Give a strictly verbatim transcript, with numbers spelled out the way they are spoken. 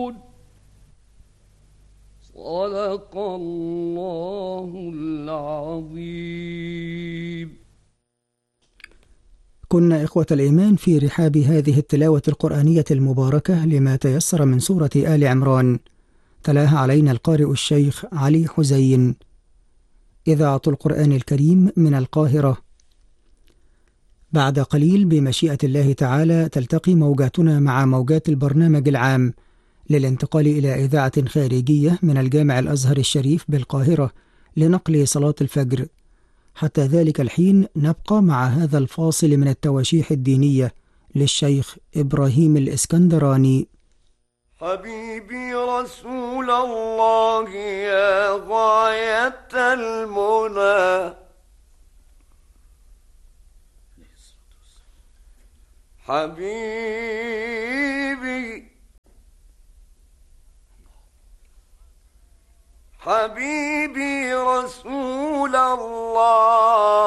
صدق الله العظيم. كنا إخوة الإيمان في رحاب هذه التلاوة القرآنية المباركة لما تيسر من سورة آل عمران، تلاها علينا القارئ الشيخ علي حزين. إذاعة القرآن الكريم من القاهرة. بعد قليل بمشيئة الله تعالى تلتقي موجاتنا مع موجات البرنامج العام للانتقال إلى إذاعة خارجية من الجامع الأزهر الشريف بالقاهرة لنقل صلاة الفجر. حتى ذلك الحين نبقى مع هذا الفاصل من التواشيح الدينية للشيخ إبراهيم الإسكندراني. حبيبي رسول الله يا غاية المنى، حبيبي حبيبي رسول الله